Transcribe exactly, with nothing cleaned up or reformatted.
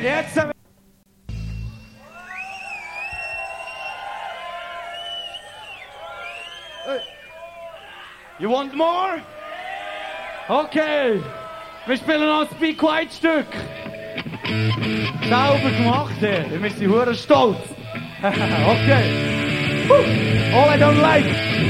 Jetzt... Äh, You want more? Okay. Wir spielen noch ein Be Quiet Stück. Sauber gemacht, hier. Wir sind hure stolz. Okay. All I don't like.